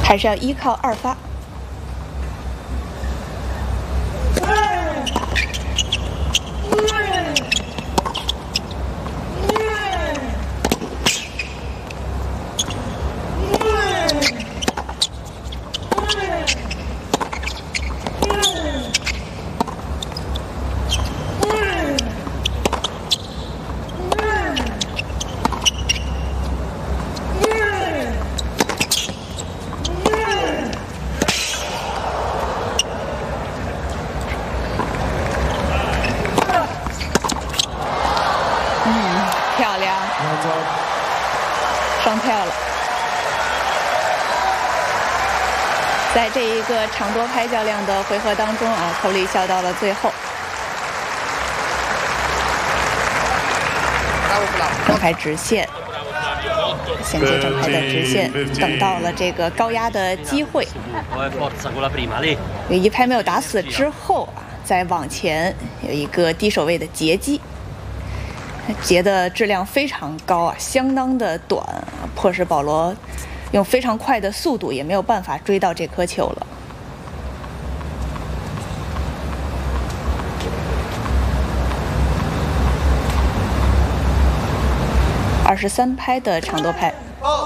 还是要依靠二发。漂亮，双跳了。在这一个长多拍较量的回合当中啊，寇利笑到了最后。正拍直线，衔接正拍的直线，等到了这个高压的机会。一拍没有打死之后啊，再往前有一个低手位的截击。截的质量非常高啊，相当的短，迫使保罗用非常快的速度也没有办法追到这颗球了。23拍的长多拍。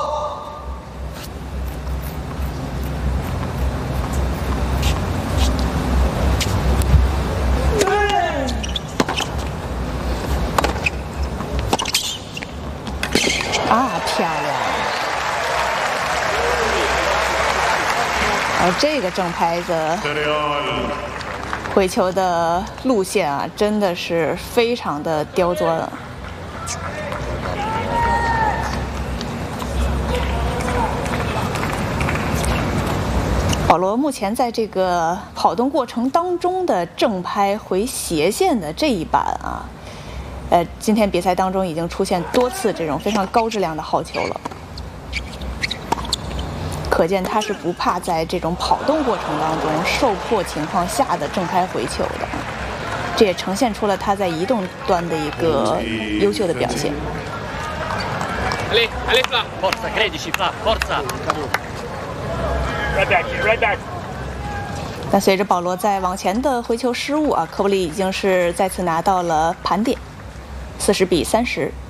漂亮！而这个正拍的回球的路线啊，真的是非常的刁钻啊。保罗目前在这个跑动过程当中的正拍回斜线的这一板啊。今天比赛当中已经出现多次这种非常高质量的好球了，可见他是不怕在这种跑动过程当中受迫情况下的正拍回球的，这也呈现出了他在移动端的一个优秀的表现。但随着保罗在往前的回球失误啊，科布里已经是再次拿到了盘点。40比30。